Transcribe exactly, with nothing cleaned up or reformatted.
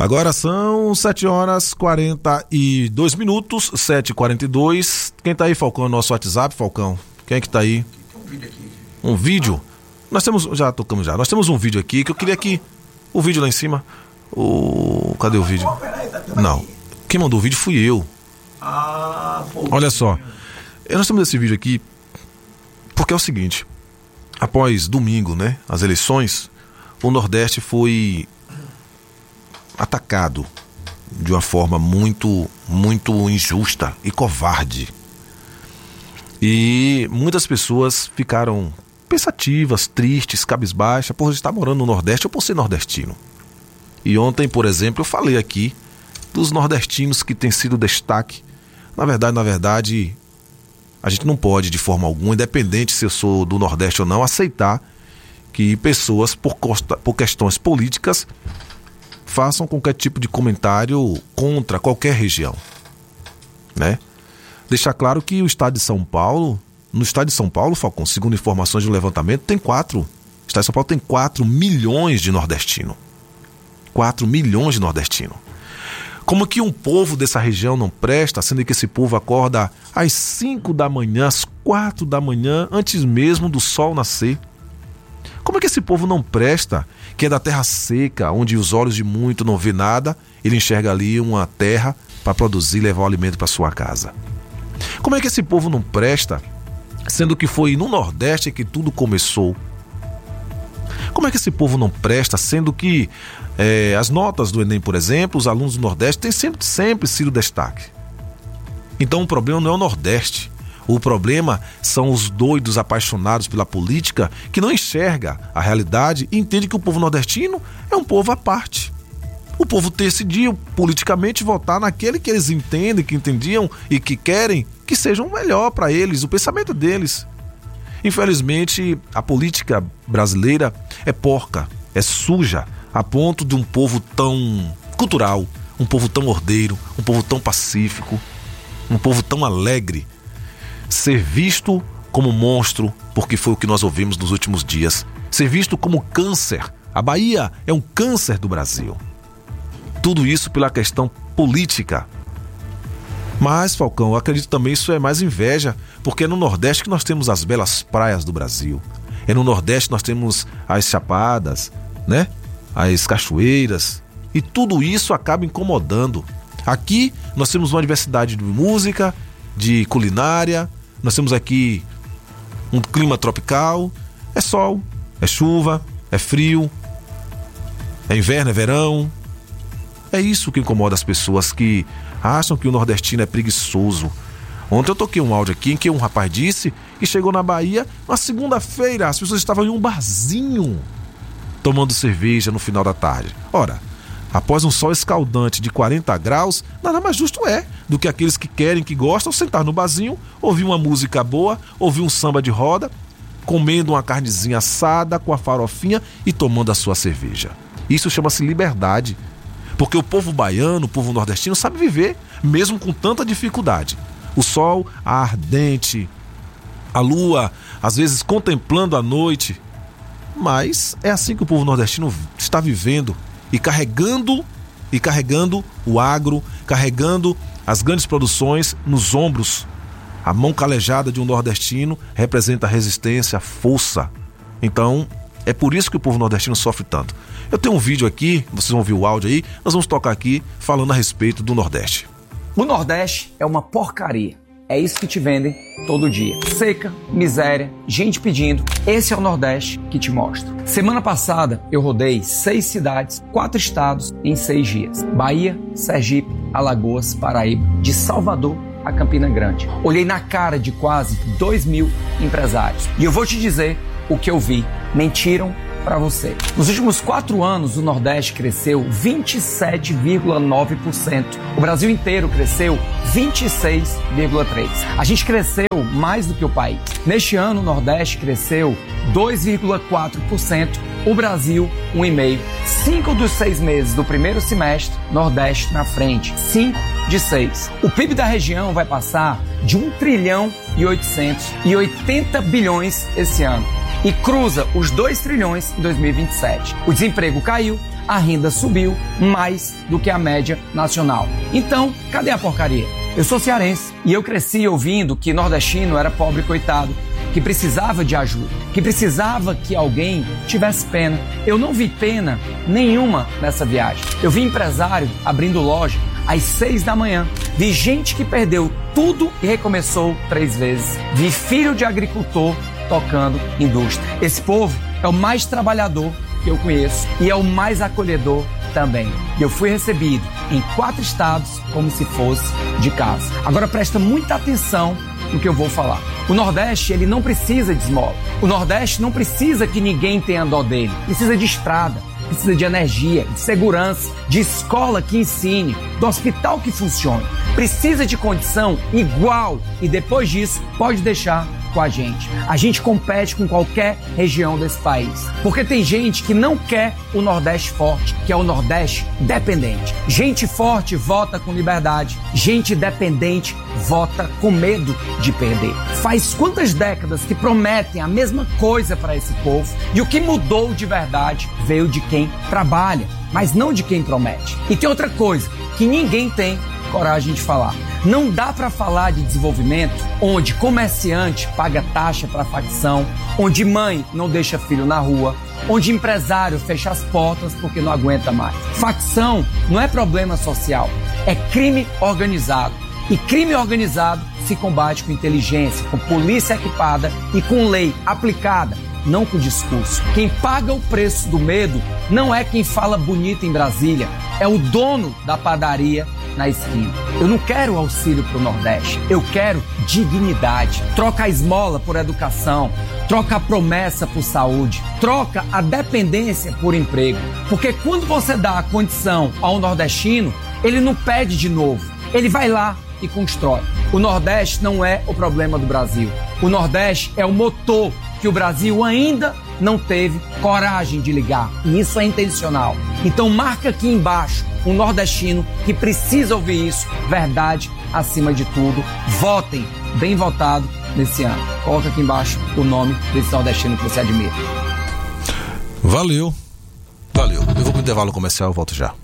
Agora são sete horas e quarenta e dois minutos, sete e quarenta e dois. Quem tá aí, Falcão, no nosso WhatsApp, Falcão? Quem é que tá aí? Tem um vídeo aqui. Um vídeo? Nós temos, já tocamos já, nós temos um vídeo aqui que eu queria que, o vídeo lá em cima, o... cadê o vídeo? Não, quem mandou o vídeo fui eu. Ah, pô. Olha só, nós temos esse vídeo aqui porque é o seguinte, após domingo, né, as eleições, o Nordeste foi atacado de uma forma muito, muito injusta e covarde. E muitas pessoas ficaram pensativas, tristes, cabisbaixas por estar morando no Nordeste ou por ser nordestino. E ontem, por exemplo, eu falei aqui dos nordestinos que têm sido destaque. Na verdade, na verdade, a gente não pode, de forma alguma, independente se eu sou do Nordeste ou não, aceitar que pessoas, por, costa, por questões políticas, façam qualquer tipo de comentário contra qualquer região, né? Deixar claro que o estado de São Paulo, no estado de São Paulo, Falcão, segundo informações do levantamento, tem quatro, o estado de São Paulo tem quatro milhões de nordestinos. quatro milhões de nordestinos. Como que um povo dessa região não presta, sendo que esse povo acorda às cinco da manhã, às quatro da manhã, antes mesmo do sol nascer? Como é que esse povo não presta, que é da terra seca, onde os olhos de muito não vê nada, ele enxerga ali uma terra para produzir e levar o alimento para sua casa? Como é que esse povo não presta, sendo que foi no Nordeste que tudo começou? Como é que esse povo não presta, sendo que é, as notas do Enem, por exemplo, os alunos do Nordeste têm sempre, sempre sido destaque? Então o problema não é o Nordeste. O problema são os doidos apaixonados pela política que não enxerga a realidade e entende que o povo nordestino é um povo à parte. O povo decidiu politicamente votar naquele que eles entendem, que entendiam e que querem que seja o melhor para eles, o pensamento deles. Infelizmente, a política brasileira é porca, é suja, a ponto de um povo tão cultural, um povo tão ordeiro, um povo tão pacífico, um povo tão alegre, ser visto como monstro, porque foi o que nós ouvimos nos últimos dias, ser visto como câncer. A Bahia é um câncer do Brasil. Tudo isso pela questão política. Mas, Falcão, eu acredito também isso é mais inveja, porque é no Nordeste que nós temos as belas praias do Brasil. É no Nordeste que nós temos as chapadas, né? As cachoeiras. E tudo isso acaba incomodando. Aqui nós temos uma diversidade de música, de culinária, nós temos aqui um clima tropical, é sol, é chuva, é frio, é inverno, é verão. É isso que incomoda as pessoas que acham que o nordestino é preguiçoso. Ontem eu toquei um áudio aqui em que um rapaz disse que chegou na Bahia na segunda-feira, as pessoas estavam em um barzinho tomando cerveja no final da tarde. Ora, após um sol escaldante de quarenta graus, nada mais justo é do que aqueles que querem, que gostam, sentar no barzinho, ouvir uma música boa, ouvir um samba de roda, comendo uma carnezinha assada com a farofinha e tomando a sua cerveja. Isso chama-se liberdade. Porque o povo baiano, o povo nordestino sabe viver, mesmo com tanta dificuldade. O sol ardente, a lua, às vezes contemplando a noite. Mas é assim que o povo nordestino está vivendo e carregando, e carregando o agro, carregando as grandes produções nos ombros. A mão calejada de um nordestino representa a resistência, a força. Então, é por isso que o povo nordestino sofre tanto. Eu tenho um vídeo aqui, vocês vão ouvir o áudio aí, nós vamos tocar aqui falando a respeito do Nordeste. O Nordeste é uma porcaria. É isso que te vendem todo dia. Seca, miséria, gente pedindo. Esse é o Nordeste que te mostro. Semana passada eu rodei seis cidades, quatro estados em seis dias. Bahia, Sergipe, Alagoas, Paraíba, de Salvador a Campina Grande. Olhei na cara de quase dois mil empresários. E eu vou te dizer o que eu vi. Mentiram para você. Nos últimos quatro anos, o Nordeste cresceu vinte e sete vírgula nove por cento. O Brasil inteiro cresceu vinte e seis vírgula três por cento. A gente cresceu mais do que o país. Neste ano, o Nordeste cresceu dois vírgula quatro por cento. O Brasil, um vírgula cinco por cento. Cinco dos seis meses do primeiro semestre, Nordeste na frente. Cinco de seis. O P I B da região vai passar de um trilhão e oitocentos e oitenta bilhões esse ano. e cruza os dois trilhões em dois mil e vinte e sete. O desemprego caiu, a renda subiu mais do que a média nacional. Então, cadê a porcaria? Eu sou cearense e eu cresci ouvindo que nordestino era pobre coitado, que precisava de ajuda, que precisava que alguém tivesse pena. Eu não vi pena nenhuma nessa viagem. Eu vi empresário abrindo loja às seis da manhã. Vi gente que perdeu tudo e recomeçou três vezes. Vi filho de agricultor tocando indústria. Esse povo é o mais trabalhador que eu conheço e é o mais acolhedor também. E eu fui recebido em quatro estados como se fosse de casa. Agora presta muita atenção no que eu vou falar. O Nordeste, ele não precisa de esmola. O Nordeste não precisa que ninguém tenha dó dele. Precisa de estrada, precisa de energia, de segurança, de escola que ensine, do hospital que funcione. Precisa de condição igual e depois disso pode deixar com a gente. A gente compete com qualquer região desse país. Porque tem gente que não quer o Nordeste forte, que é o Nordeste dependente. Gente forte vota com liberdade. Gente dependente vota com medo de perder. Faz quantas décadas que prometem a mesma coisa para esse povo e o que mudou de verdade veio de quem trabalha, mas não de quem promete. E tem outra coisa que ninguém tem coragem de falar. Não dá para falar de desenvolvimento onde comerciante paga taxa para facção, onde mãe não deixa filho na rua, onde empresário fecha as portas porque não aguenta mais. Facção não é problema social, é crime organizado. E crime organizado se combate com inteligência, com polícia equipada e com lei aplicada, não com discurso. Quem paga o preço do medo não é quem fala bonito em Brasília, é o dono da padaria na esquina. Eu não quero auxílio para o Nordeste, eu quero dignidade. Troca a esmola por educação, troca a promessa por saúde, troca a dependência por emprego. Porque quando você dá a condição ao nordestino, ele não pede de novo, ele vai lá e constrói. O Nordeste não é o problema do Brasil. O Nordeste é o motor que o Brasil ainda não teve coragem de ligar. E isso é intencional. Então marca aqui embaixo um nordestino que precisa ouvir isso. Verdade acima de tudo. Votem bem votado nesse ano. Coloca aqui embaixo o nome desse nordestino que você admira. Valeu. Valeu. Eu vou pro intervalo comercial e volto já.